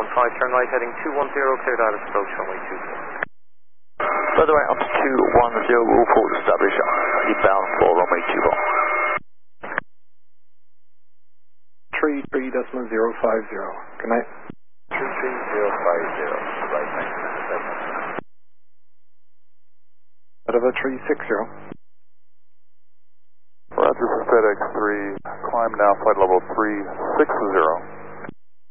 turn right heading 210, cleared out of approach runway 24. By the way, up to 210, will port establish, inbound for runway 24. 33.050. Good night. 33050, right, thanks. Out of a 360. Roger for FedEx 3, climb now, flight level 360.